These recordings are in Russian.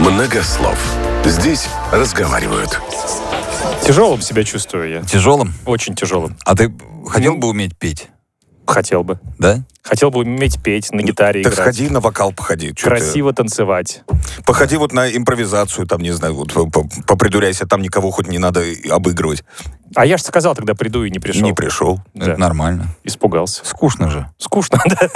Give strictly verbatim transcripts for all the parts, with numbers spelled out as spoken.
много слов. Здесь разговаривают. Тяжелым себя чувствую я. Тяжелым? Очень тяжелым. А ты хотел бы уметь петь? Хотел бы. Да? Хотел бы уметь петь, на гитаре Так играть. сходи на вокал, походи. Чё Красиво танцевать. ты? Походи вот на импровизацию, там, не знаю, вот, по- попридуряйся, там никого хоть не надо обыгрывать. А я же сказал, тогда приду и не пришел. Не пришел. Да. Это нормально. Испугался. Скучно же. Скучно, да?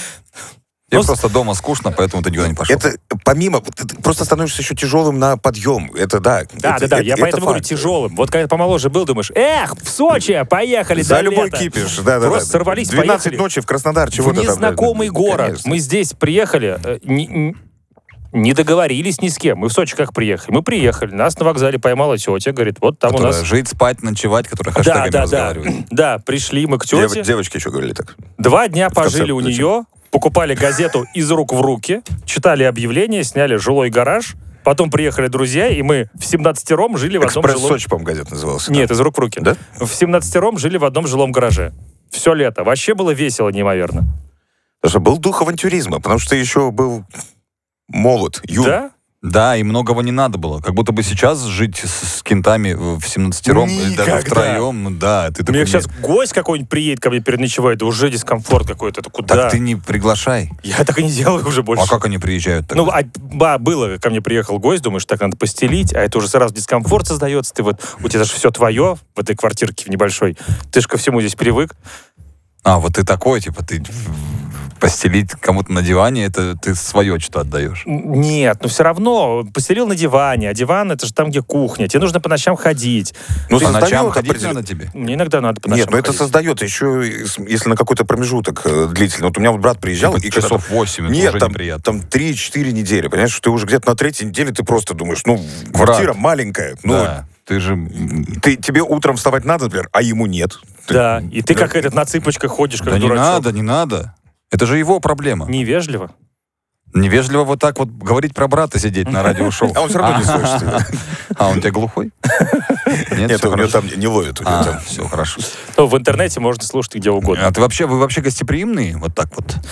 Тебе Ну, с- просто дома скучно, поэтому ты никуда не пошел. Это помимо, ты ты просто становишься еще тяжелым на подъем. Это да. Да, это- да, да, это- я это поэтому говорю факт. тяжелым. Вот когда я помоложе был, думаешь, эх, в Сочи, поехали За до любой лета. кипиш, да, да, Просто да. сорвались, двенадцать поехали. ночи в Краснодар, чего В ты там. незнакомый да, город. конечно. Мы здесь приехали, э, не, не- не договорились ни с кем. Мы в Сочи как приехали? Мы приехали, нас на вокзале поймала тетя, говорит, вот там Которая у нас... жить, спать, ночевать, которая Да, хэштегами да, да, разговаривает. да, пришли мы к Дев- тете, девочки еще говорили так. два дня конце пожили у зачем? нее, покупали газету из рук в руки, читали объявления, сняли жилой гараж, потом приехали друзья, и мы в семнадцатером жили в одном «Экспресс жилом... Сочи», по-моему, газета назывался. Нет, из рук в руки. Да? В семнадцатером жили в одном жилом гараже. Все лето. Вообще было весело неимоверно. Потому что был дух авантюризма, потому что ты еще был молод, юн. Да? Да, и многого не надо было. Как будто бы сейчас жить с, с кентами в семнадцатером, или даже Никогда. втроем, ну да, ты У такой... меня не- сейчас гость какой-нибудь приедет ко мне переночевает, да уже дискомфорт какой-то. Это куда? Так ты не приглашай. Я так и не делаю уже больше. А как они приезжают тогда? Ну, а, ба, было, ко мне приехал гость, думаешь, так надо постелить, а это уже сразу дискомфорт создается. Ты вот, у тебя же все твое в этой квартирке в небольшой. Ты же ко всему здесь привык. А, вот ты такой, типа, ты постелить кому-то на диване, это ты свое что-то отдаешь. Н- Нет, но все равно постелил на диване, а диван это же там, где кухня. Тебе нужно по ночам ходить. Ну, По ночам создает ходить определен- надо тебе? Мне иногда надо по ночам Нет, но это ходить. создает еще, если на какой-то промежуток э, длительный. Вот у меня вот брат приезжал, Типа и когда часов восемь, это Нет, уже там, неприятно. там три-четыре недели, понимаешь, что ты уже где-то на третьей неделе ты просто думаешь, ну, квартира Брат. маленькая, ну, Да, ты же... м, ты, тебе утром вставать надо, например, а ему нет. Ты- Да, и ты как этот на цыпочках ходишь, как Да не дурачок. надо, не надо. Это же его проблема. Невежливо. Невежливо вот так вот говорить про брата, сидеть на радиошоу. А он все равно не слышит. А, он у тебя глухой? Нет, Нет, всё у него хорошо. там не ловит. У него А, там. все хорошо. Ну, в интернете можно слушать где угодно. А ты вообще, вы вообще гостеприимные? Вот так вот?